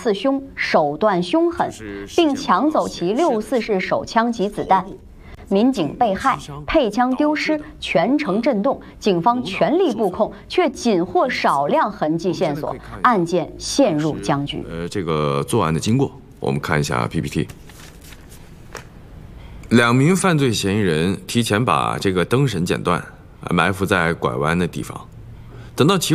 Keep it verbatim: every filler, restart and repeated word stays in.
刺胸，手段凶狠，并抢走其六四式手枪及子弹。民警被害，配枪丢失，全城震动，警方全力布控，却仅获少量痕迹线索，案件陷入僵局。 呃，这个作案的经过，我们看一下 P P T。两名犯罪嫌疑人提前把这个灯绳剪断，埋伏在拐弯的地方，等到其